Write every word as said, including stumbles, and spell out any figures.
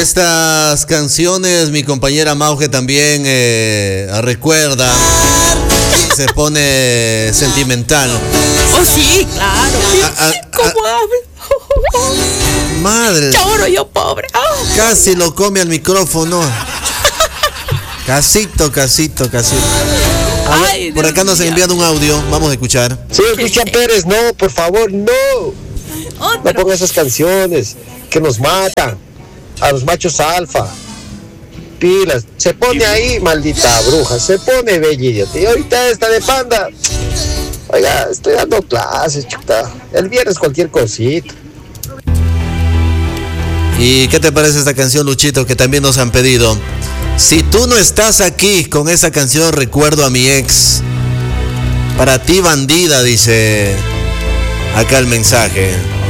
Estas canciones mi compañera Mauge también eh, recuerda y se pone sentimental. Oh, sí, claro. A, a, ¿Cómo a, hablo? Madre. Lloro yo, pobre. Oh. Casi lo come al micrófono. Casito, casito, casito. Ay, por acá nos han enviado un audio. Vamos a escuchar. Señor Cristian Pérez, no, por favor, no. No ponga esas canciones que nos matan a los machos alfa. Pilas, se pone ahí, maldita bruja, se pone bella. Y ahorita esta de Panda. Oiga, estoy dando clases, chuta. El viernes cualquier cosita. ¿Y qué te parece esta canción, Luchito, que también nos han pedido? Si tú no estás aquí con esa canción, recuerdo a mi ex. Para ti, bandida, dice acá el mensaje.